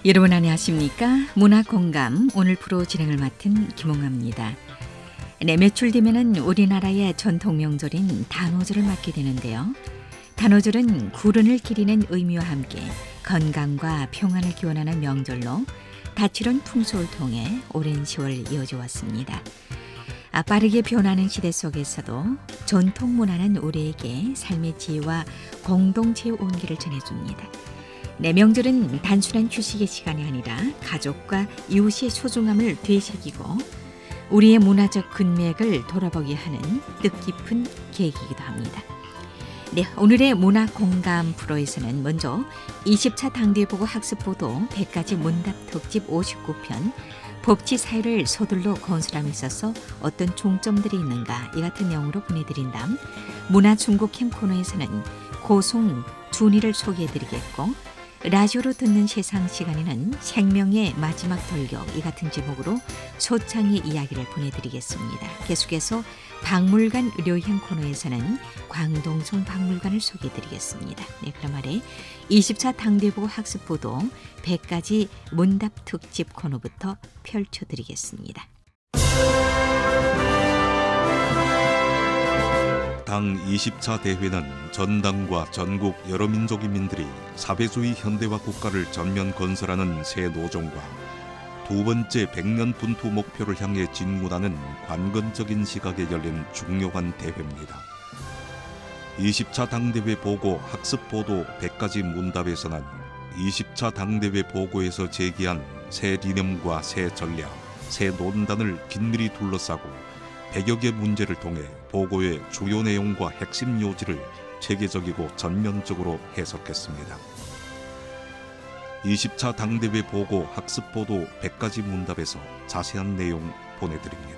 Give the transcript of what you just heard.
여러분 안녕하십니까? 문화공감 오늘 프로 진행을 맡은 김홍아입니다. 매출 되면은 우리나라의 전통 명절인 단오절을 맞게 되는데요. 단오절은 구른을 기리는 의미와 함께 건강과 평안을 기원하는 명절로 다채로운 풍속을 통해 오랜 세월 이어져 왔습니다. 빠르게 변하는 시대 속에서도 전통 문화는 우리에게 삶의 지혜와 공동체의 온기를 전해줍니다. 명절은 단순한 휴식의 시간이 아니라 가족과 이웃의 소중함을 되새기고 우리의 문화적 근맥을 돌아보게 하는 뜻깊은 계기이기도 합니다. 오늘의 문화공감 프로에서는 먼저 20차 당대보고 학습보도 100가지 문답 특집 59편 법치 사회를 서둘러 건설함에 있어서 어떤 종점들이 있는가 이 같은 내용으로 보내드린 다음 문화중국행 코너에서는 고송 준이를 소개해드리겠고 라디오로 듣는 세상 시간에는 생명의 마지막 돌격 이 같은 제목으로 소창의 이야기를 보내드리겠습니다. 계속해서 박물관 의료행 코너에서는 광동성 박물관을 소개해드리겠습니다. 그럼 아래 20차 당대보고 학습보도 100가지 문답 특집 코너부터 펼쳐드리겠습니다. 당 20차 대회는 전당과 전국 여러 민족의 민들이 사회주의 현대화 국가를 전면 건설하는 새 노정과 두 번째 100년 분투 목표를 향해 진군하는 관건적인 시각에 열린 중요한 대회입니다. 20차 당대회 보고 학습보도 100가지 문답에서는 20차 당대회 보고에서 제기한 새 리념과 새 전략, 새 논단을 긴밀히 둘러싸고 100여 개 문제를 통해 보고의 주요 내용과 핵심 요지를 체계적이고 전면적으로 해석했습니다. 20차 당대회 보고 학습보도 100가지 문답에서 자세한 내용 보내드립니다.